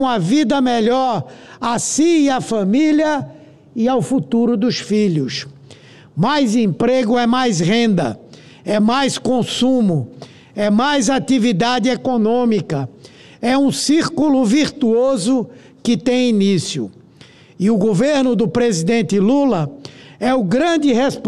uma vida melhor a si e à família e ao futuro dos filhos. Mais emprego é mais renda, é mais consumo, é mais atividade econômica. É um círculo virtuoso que tem início. E o governo do presidente Lula é o grande responsável